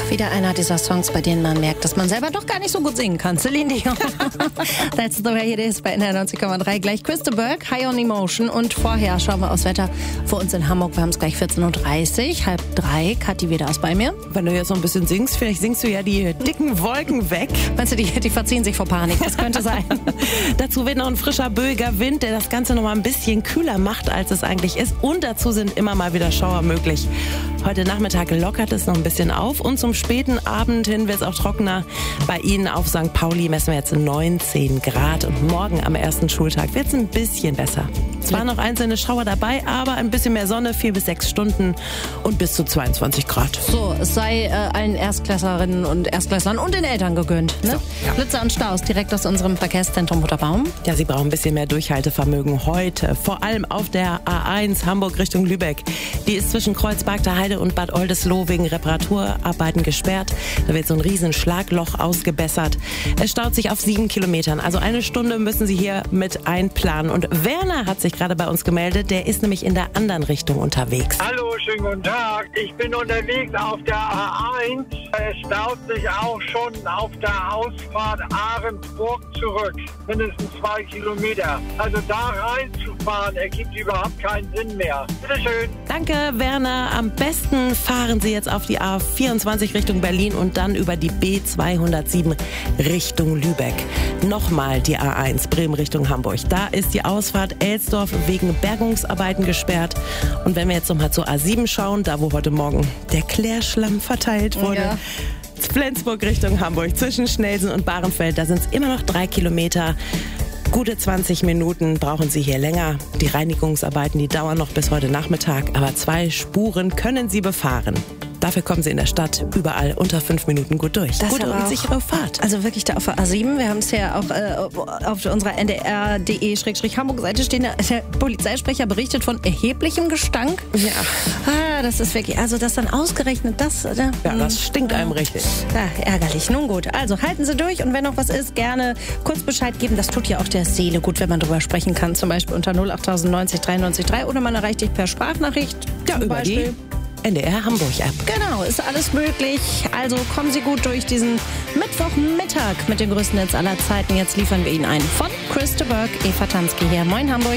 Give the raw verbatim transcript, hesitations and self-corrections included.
wieder einer dieser Songs, bei denen man merkt, dass man selber doch gar nicht so gut singen kann. Celine Dion. That's the way it is bei N R neunzig Komma drei. Gleich Christa Burke, High on Emotion. Und vorher schauen wir aufs Wetter für uns in Hamburg. Wir haben es gleich vierzehn Uhr dreißig, halb drei. Kathi wieder ist bei mir. Wenn du jetzt noch ein bisschen singst, vielleicht singst du ja die dicken Wolken weg. Meinst du, die, die verziehen sich vor Panik? Das könnte sein. Dazu weht noch ein frischer, böiger Wind, der das Ganze noch mal ein bisschen kühler macht, als es eigentlich ist. Und dazu sind immer mal wieder Schauer möglich. Heute Nachmittag lockert es noch ein bisschen auf und zum späten Abend hin wird es auch trockener. Bei Ihnen auf Sankt Pauli messen wir jetzt neunzehn Grad und morgen am ersten Schultag wird es ein bisschen besser. Zwar noch einzelne Schauer dabei, aber ein bisschen mehr Sonne, vier bis sechs Stunden und bis zu zweiundzwanzig Grad. So, es sei äh, allen Erstklässlerinnen und Erstklässlern und den Eltern gegönnt. Ne? So, ja. Blitze und Staus direkt aus unserem Verkehrszentrum Mutterbaum. Ja, Sie brauchen ein bisschen mehr Durchhaltevermögen heute. Vor allem auf der A eins Hamburg Richtung Lübeck. Die ist zwischen Kreuzberg der Heide und Bad Oldesloe wegen Reparaturarbeiten gesperrt. Da wird so ein riesen Schlagloch ausgebessert. Es staut sich auf sieben Kilometern. Also eine Stunde müssen Sie hier mit einplanen. Und Werner hat sich gerade bei uns gemeldet. Der ist nämlich in der anderen Richtung unterwegs. Hallo, schönen guten Tag. Ich bin unterwegs auf der A eins. Es staut sich auch schon auf der Ausfahrt Ahrensburg zurück. Mindestens zwei Kilometer. Also da reinzufahren ergibt überhaupt keinen Sinn mehr. Bitteschön. Danke, Werner. Am besten fahren Sie jetzt auf die A vierundzwanzig Richtung Berlin und dann über die B zweihundertsieben Richtung Lübeck. Nochmal die A eins Bremen Richtung Hamburg. Da ist die Ausfahrt Elsdorf wegen Bergungsarbeiten gesperrt. Und wenn wir jetzt nochmal zur A sieben schauen, da wo heute Morgen der Klärschlamm verteilt wurde, Ja. Flensburg Richtung Hamburg, zwischen Schnelsen und Bahrenfeld, da sind es immer noch drei Kilometer. Gute zwanzig Minuten brauchen Sie hier länger. Die Reinigungsarbeiten, die dauern noch bis heute Nachmittag, aber zwei Spuren können Sie befahren. Dafür kommen Sie in der Stadt überall unter fünf Minuten gut durch. Das Gute aber und auch- sichere Fahrt. Also wirklich da auf der A sieben. Wir haben es ja auch äh, auf unserer N D R punkt de Hamburg-Seite stehen. Der Polizeisprecher berichtet von erheblichem Gestank. Ja. Ah, das ist wirklich, also das dann ausgerechnet, das... Äh, Ja, das stinkt einem richtig. Ja, ärgerlich. Nun gut, also halten Sie durch und wenn noch was ist, gerne kurz Bescheid geben. Das tut ja auch der Seele gut, wenn man drüber sprechen kann. Zum Beispiel unter null acht neunzig dreiundneunzig drei oder man erreicht dich per Sprachnachricht. Ja, Zum über Beispiel. die N D R Hamburg-App. Genau, ist alles möglich. Also kommen Sie gut durch diesen Mittwochmittag mit dem größten Netz aller Zeiten. Jetzt liefern wir Ihnen ein von Christa Burke, Eva Tansky hier. Moin Hamburg.